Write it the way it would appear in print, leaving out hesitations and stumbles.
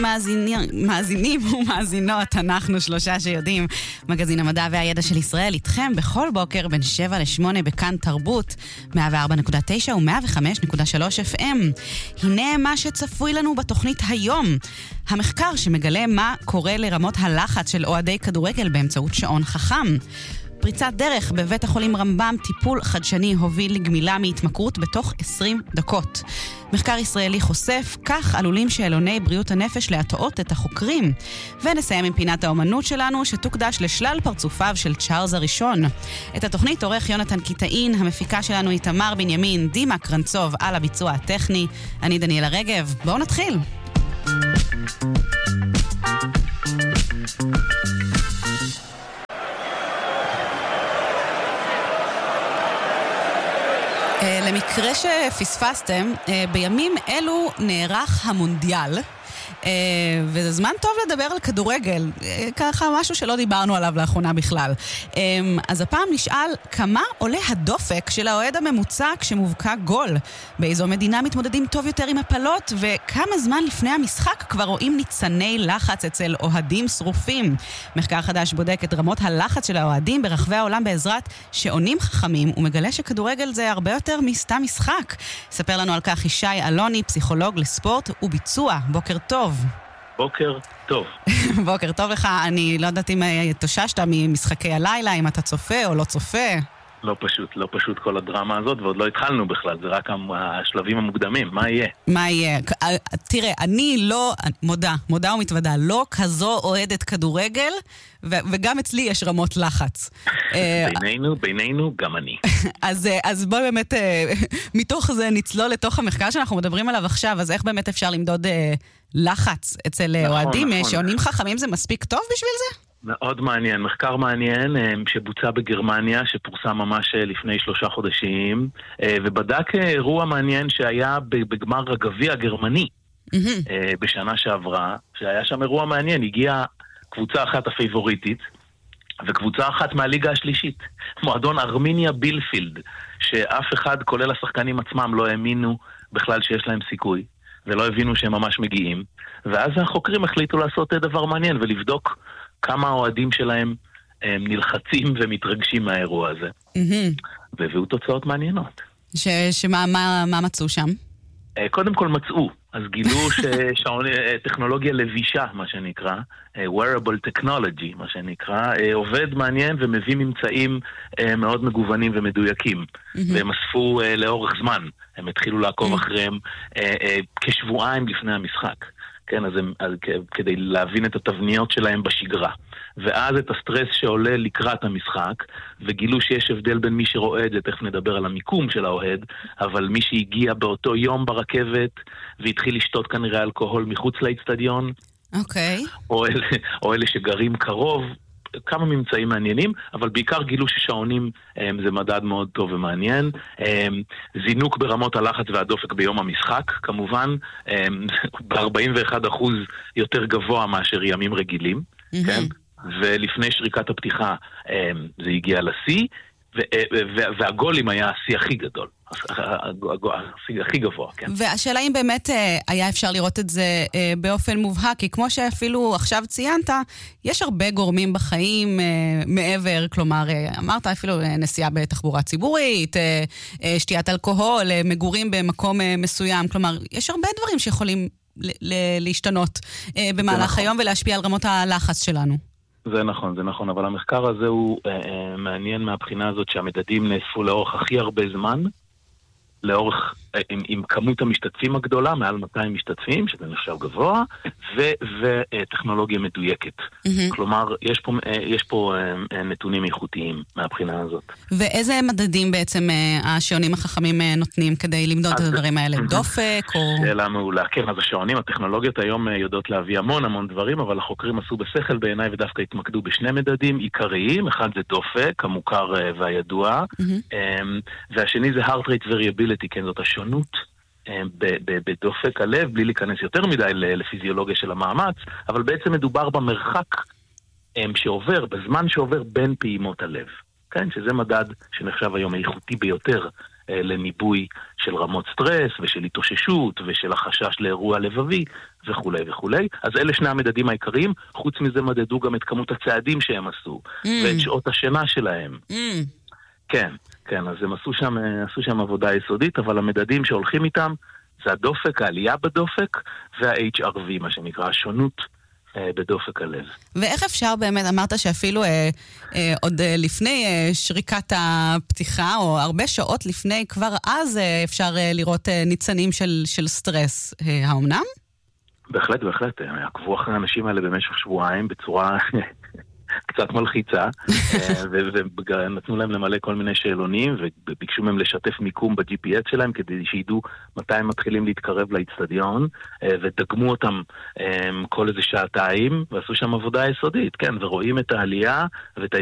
מאזינים ומאזינות, אנחנו שלושה שיודעים. מגזין המדע והידע של ישראל איתכם בכל בוקר בין 7 ל-8 בכאן תרבות 104.9 ו-105.3 FM. הנה מה שצפוי לנו בתוכנית היום. המחקר שמגלה מה קורה לרמות הלחץ של אוהדי כדורגל באמצעות שעון חכם. פריצת דרך בבית החולים רמב"ם, טיפול חדשני הוביל לגמילה מהתמכרות בתוך 20 דקות. מחקר ישראלי חושף, כך עלולים שאלוני בריאות הנפש להטעות את החוקרים. ונסיים עם פינת האומנות שלנו, שתוקדש לשלל פרצופיו של צ'ארלס הראשון. את התוכנית עורך יונתן קיטאין, המפיקה שלנו היא תמר בנימין, דימה קרנצוב על הביצוע הטכני. אני דניאלה רגב, בואו נתחיל. למקרה שפספסתם, בימים אלו נערך המונדיאל, וזה זמן טוב לדבר על כדורגל, ככה משהו שלא דיברנו עליו לאחרונה בכלל. אז הפעם נשאל כמה עולה הדופק של האוהד הממוצע כשמובקע גול, באיזו מדינה מתמודדים טוב יותר עם הפלות, וכמה זמן לפני המשחק כבר רואים ניצני לחץ אצל אוהדים שרופים. מחקר חדש בודק את רמות הלחץ של האוהדים ברחבי העולם בעזרת שעונים חכמים, ומגלה שכדורגל זה הרבה יותר מסתם משחק. ספר לנו על כך ישי אלוני, פסיכולוג לספורט וביצוע. בוקר טוב. בוקר טוב. בוקר טוב לך. אני לא יודעת אם תוששת ממשחקי הלילה, אם אתה צופה או לא צופה. לא פשוט כל הדרמה הזאת, ועוד לא התחלנו בכלל, זה רק השלבים המוקדמים. מה יהיה? מה יהיה? תראה, אני לא, מודה ומתוודה, לא כזו אוהדת כדורגל, וגם אצלי יש רמות לחץ. בינינו, גם אני. אז בואי באמת, מתוך זה נצלול לתוך המחקר שאנחנו מדברים עליו עכשיו, אז איך באמת אפשר למדוד לחץ אצל אוהדים? שעונים חכמים זה מספיק טוב בשביל זה? מאוד מעניין, מחקר מעניין שבוצע בגרמניה, שפורסם ממש לפני 3 חודשים, ובדק אירוע מעניין שהיה בגמר הגביע הגרמני בשנה שעברה, שהיה שם אירוע מעניין, הגיעה קבוצה אחת הפייבוריטית, וקבוצה אחת מהליגה השלישית, מועדון ארמיניה בילפילד, שאף אחד, כולל השחקנים עצמם, לא האמינו בכלל שיש להם סיכוי, ולא הבינו שהם ממש מגיעים, ואז החוקרים החליטו לעשות דבר מעניין ולבדוק כמה האוהדים שלהם נלחצים ומתרגשים מהאירוע הזה. והביאו תוצאות מעניינות. מה מצאו שם? קודם כל מצאו. אז גילו שטכנולוגיה לבישה, מה שנקרא, wearable technology, מה שנקרא, עובד מעניין ומביא ממצאים מאוד מגוונים ומדויקים. והם אספו לאורך זמן. הם התחילו לעקוב אחריהם כשבועיים לפני המשחק. כן, אז כדי להבין את התבניות שלהם בשגרה. ואז את הסטרס שעולה לקראת המשחק, וגילו שיש הבדל בין מי שרואה את זה, תכף נדבר על המיקום של האוהד, אבל מי שהגיע באותו יום ברכבת, והתחיל לשתות כנראה אלכוהול מחוץ לאצטדיון, או אלה שגרים קרוב, כמה ממצאים מעניינים, אבל בעיקר גילו ששעונים זה מדד מאוד טוב ומעניין. זינוק ברמות הלחץ והדופק ביום המשחק, כמובן, ב-41% יותר גבוה מאשר ימים רגילים, כן? ולפני שריקת הפתיחה זה הגיע לשיא, והגולים היה השיא הכי גדול. הכי גבוה, כן. והשאלה אם באמת היה אפשר לראות את זה באופן מובהק, כי כמו שאפילו עכשיו ציינת, יש הרבה גורמים בחיים מעבר, כלומר, אמרת אפילו נסיעה בתחבורה ציבורית, שתיית אלכוהול, מגורים במקום מסוים, כלומר, יש הרבה דברים שיכולים להשתנות במהלך היום ולהשפיע על רמות הלחץ שלנו. זה נכון, אבל המחקר הזה הוא מעניין מהבחינה הזאת שהמדדים נאספו לאורך הכי הרבה זמן, לאורך, עם כמות המשתתפים הגדולה, מעל 200 משתתפים, שזה נחשב גבוה, וטכנולוגיה מדויקת. כלומר, יש פה נתונים איכותיים מהבחינה הזאת. ואיזה מדדים בעצם השעונים החכמים נותנים כדי למדוד את הדברים האלה? דופק או... שאלה מעולה. כן, אז השעונים, הטכנולוגיות היום יודעות להביא המון דברים, אבל החוקרים עשו בשכל בעיניי ודווקא התמקדו בשני מדדים עיקריים. אחד זה דופק, המוכר והידוע, והשני זה heart rate variability, כן, זאת השונות בדופק הלב, בלי להיכנס יותר מדי לפיזיולוגיה של המאמץ, אבל בעצם מדובר במרחק שעובר, בזמן שעובר בין פעימות הלב. כן, שזה מדד שנחשב היום איכותי ביותר לניבוי של רמות סטרס ושל התאוששות ושל החשש לאירוע לבבי וכו' וכו'. אז אלה שני המדדים העיקריים. חוץ מזה מדדו גם את כמות הצעדים שהם עשו ואת שעות השינה שלהם. כן, כן, אז הם עשו שם עבודה יסודית, אבל המדדים שהולכים איתם זה הדופק, העלייה בדופק וה-HRV, מה שנקרא, השונות בדופק הלב. ואיך אפשר באמת, אמרת שאפילו עוד לפני שריקת הפתיחה, או הרבה שעות לפני, כבר אז אפשר לראות ניצנים של סטרס, האומנם? בהחלט, בהחלט. עקבו אחרי האנשים האלה במשך שבועיים בצורה קצת מלחיצה, ונתנו להם למלא כל מיני שאלונים, וביקשו מהם לשתף מיקום ב-GPS שלהם, כדי שידעו מתי הם מתחילים להתקרב לאצטדיון, ודגמו אותם כל איזה שעתיים, ועשו שם עבודה יסודית, כן, ורואים את העלייה ואת